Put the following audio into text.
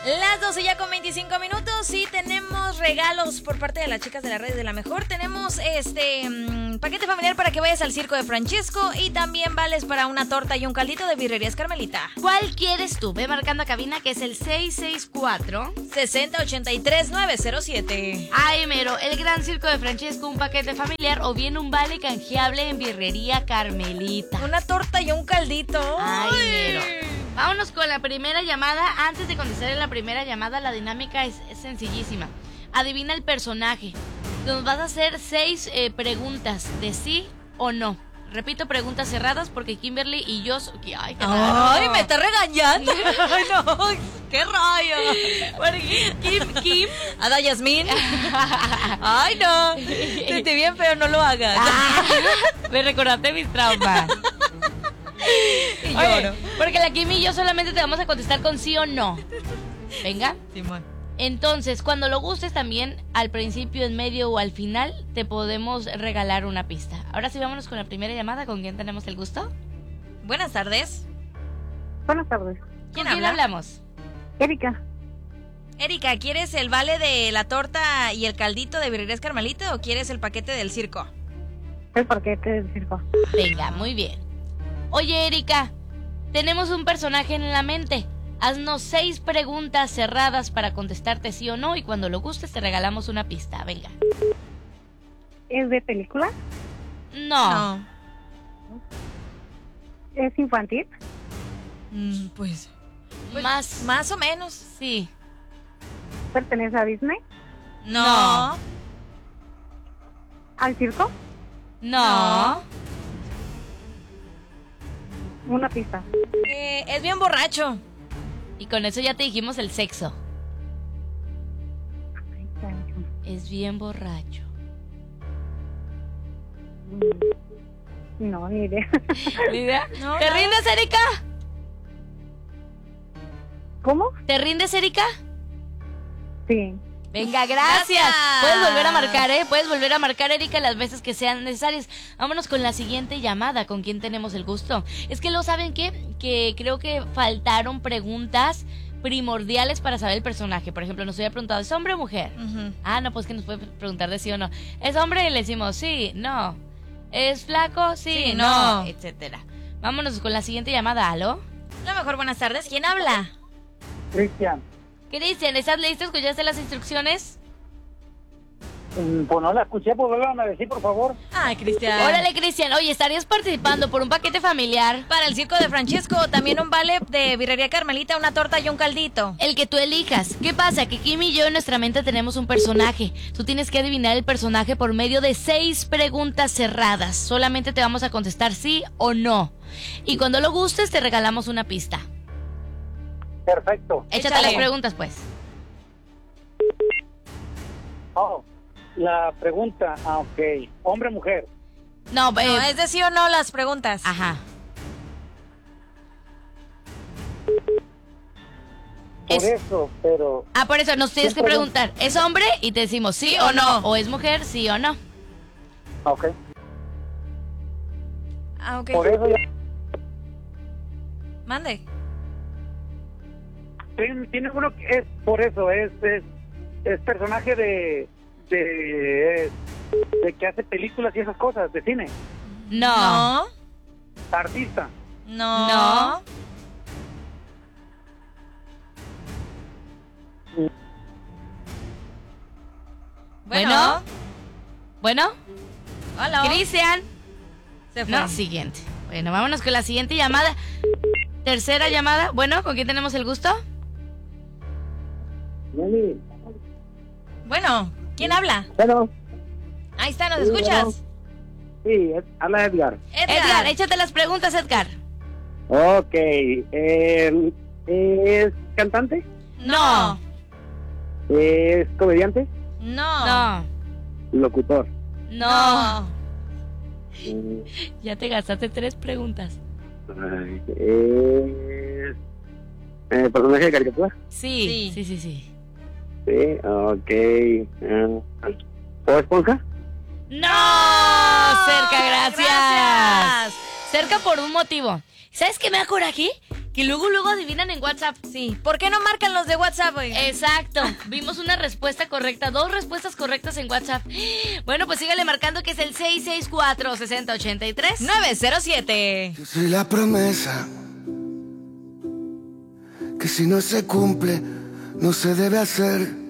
Las 12 ya con 25 minutos y tenemos regalos por parte de las chicas de la red de La Mejor. Tenemos paquete familiar para que vayas al circo de Francesco y también vales para una torta y un caldito de Birrerías Carmelita. ¿Cuál quieres tú? Ve marcando a cabina, que es el 664- 6083-907. Ay, mero, el gran circo de Francesco, un paquete familiar o bien un vale canjeable en Birrería Carmelita. Una torta y un caldito. Ay, mero. Vámonos con la primera llamada. Antes de contestar en la primera llamada, la dinámica es sencillísima. Adivina el personaje. Nos vas a hacer 6 preguntas de sí o no. Repito, preguntas cerradas porque Kimberly y yo... Ay, qué raro. Ay, me está regañando. Ay, no, qué rayo. Kim. Ada Yasmín. Ay, no. Sentí bien, pero no lo hagas. Me recordaste mis traumas. Y Oye, lloro. porque la Kim y yo solamente te vamos a contestar con sí o no. Venga. Simón. Entonces, cuando lo gustes también, al principio, en medio o al final, te podemos regalar una pista. Ahora sí, vámonos con la primera llamada. ¿Con quién tenemos el gusto? Buenas tardes. Buenas tardes. ¿Con quién hablamos? Erika. Erika, ¿quieres el vale de la torta y el caldito de Birrerías Carmelita o quieres el paquete del circo? El paquete del circo. Venga, muy bien. Oye, Erika, tenemos un personaje en la mente. Haznos 6 preguntas cerradas para contestarte sí o no y cuando lo gustes te regalamos una pista. Venga. ¿Es de película? No. ¿Es infantil? Pues Más o menos. sí. ¿Pertenece a Disney? No. ¿Al circo? No. Una pista. Es bien borracho. Y con eso ya te dijimos el sexo. Ay, cacho. Es bien borracho. No, ni idea. ¿Lidia? No, ¿Te no. rindes, Erika? ¿Cómo? ¿Te rindes, Erika? Sí. Venga, gracias. Gracias. Puedes volver a marcar, Puedes volver a marcar, Erika, las veces que sean necesarias. Vámonos con la siguiente llamada. ¿Con quién tenemos el gusto? Es que ¿saben qué? Que creo que faltaron preguntas primordiales para saber el personaje. Por ejemplo, nos había preguntado, ¿es hombre o mujer? Ujú. Ah, no, pues que nos puede preguntar de sí o no. ¿Es hombre? Y le decimos sí, no. ¿Es flaco? Sí, Sí, no, no. etcétera. Vámonos con la siguiente llamada. ¿Aló? La Mejor, buenas tardes. ¿Quién habla? Cristian. Cristian, ¿estás listo? ¿Escuchaste las instrucciones? Pues no la escuché, pues vuelvan a decir, por favor. Ay, Cristian. Órale, Cristian. Oye, ¿estarías participando por un paquete familiar? Para el circo de Francesco, también un vale de Birrería Carmelita, una torta y un caldito. El que tú elijas. ¿Qué pasa? Que Kim y yo en nuestra mente tenemos un personaje. Tú tienes que adivinar el personaje por medio de 6 preguntas cerradas. Solamente te vamos a contestar sí o no. Y cuando lo gustes te regalamos una pista. Perfecto. Échate Échale. las preguntas, pues. Oh, la pregunta, ok. ¿Hombre o mujer? No, No, es de sí o no las preguntas. Ajá. Por Es- eso, pero... Ah, por eso nos tienes que preguntar. ¿Es hombre? Y te decimos sí o no. O es mujer, sí o no. Ok. Ah, ok. Por eso ya... Mande. Tiene uno que es... Por eso, es personaje de que hace películas y esas cosas, de cine. No. No. Artista. No. No. Bueno. Bueno, Hola. Cristian. Se fue. No, siguiente. Bueno, vámonos con la siguiente llamada. Tercera llamada. Bueno, ¿con quién tenemos el gusto? Bueno, ¿quién habla? Bueno, Ahí está, ¿nos escuchas? sí, habla Edgar. Edgar, échate las preguntas, Edgar. Ok, ¿es cantante? No. ¿Es comediante? No. No. Locutor. No. Ya te gastaste 3 preguntas. ¿Es personaje de caricatura? Sí. Sí. Sí. Sí, ok. ¿O esponja? ¡No! Cerca, gracias. Gracias. Cerca por un motivo. ¿Sabes qué me da coraje? Que luego adivinan en WhatsApp. Sí. ¿Por qué no marcan los de WhatsApp, oiga? Exacto. Vimos una respuesta correcta, 2 respuestas correctas en WhatsApp. Bueno, pues sígale marcando, que es el 664-6083 907. Yo soy la promesa que si no se cumple, no se debe hacer.